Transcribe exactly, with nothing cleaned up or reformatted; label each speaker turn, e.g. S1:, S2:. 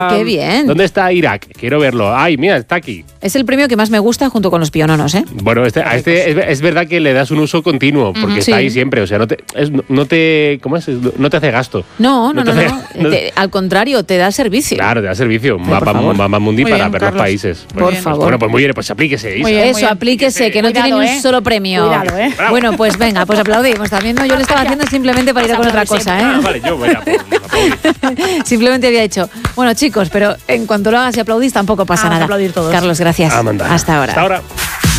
S1: ¡Qué bien!
S2: ¿Dónde está Irak? Quiero verlo. ¡Ay, mira, está aquí!
S1: Es el premio que más me gusta junto con los piononos, ¿eh?
S2: Bueno, este, a este es, es verdad que le das un uso continuo, porque uh-huh, está sí. ahí siempre. O sea, no te, es, no te. ¿Cómo es? No te hace gasto.
S1: No, no, no. no, no. no. Te, al contrario, te da servicio.
S2: Claro, te da servicio. Ay, Mapa, Mapa Mundi para bien, ver Carlos. Los países.
S1: Por
S2: bueno,
S1: favor.
S2: Pues, bueno, pues muy bien, pues aplíquese. Isa.
S1: Muy bien, Eso, muy bien. aplíquese, que no Cuidado, tiene ni eh. un solo premio.
S3: Cuidado, ¿eh?
S1: Bueno, pues venga, pues aplaudimos también. ¿no? Yo lo estaba haciendo simplemente para ir a con otra cosa, ¿eh?
S2: Ah, vale, yo voy a
S1: Simplemente había dicho, bueno, chicos, pero en cuanto lo hagas y aplaudís tampoco pasa
S3: Vamos
S1: nada.
S3: A aplaudir todos.
S1: Carlos, gracias.
S2: Amanda.
S1: Hasta ahora.
S2: Hasta ahora.